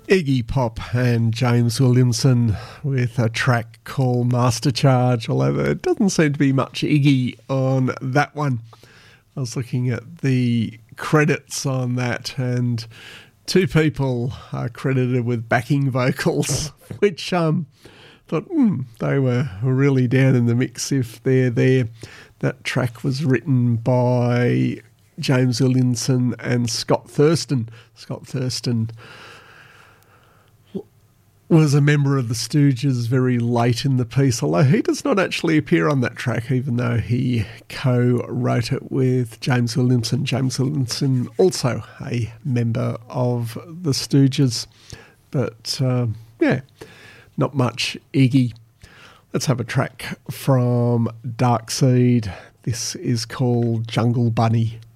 Iggy Pop and James Williamson with a track called Master Charge, although there doesn't seem to be much Iggy on that one. I was looking at the credits on that, and two people are credited with backing vocals, which thought they were really down in the mix if they're there. That track was written by James Williamson and Scott Thurston. Scott Thurston was a member of the Stooges very late in the piece, although he does not actually appear on that track, even though he co-wrote it with James Williamson. James Williamson, also a member of the Stooges, but not much Iggy. Let's have a track from Darkseed. This is called Jungle Bunny.